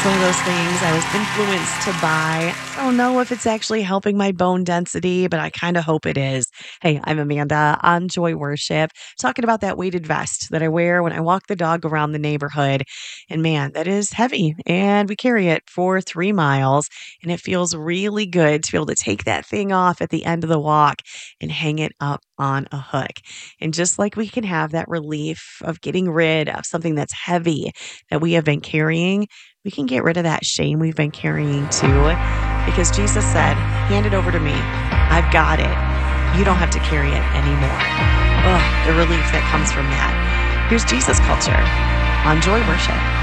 It's one of those things I was influenced to buy. I don't know if it's actually helping my bone density, but I kind of hope it is. Hey, I'm Amanda on Joy Worship, talking about that weighted vest that I wear when I walk the dog around the neighborhood. And man, that is heavy. And we carry it for 3 miles. And it feels really good to be able to take that thing off at the end of the walk and hang it up on a hook. And just like we can have that relief of getting rid of something that's heavy that we have been carrying, we can get rid of that shame we've been carrying too, because Jesus said, hand it over to me. I've got it. You don't have to carry it anymore. Oh, the relief that comes from that. Here's Jesus Culture on Joy Worship.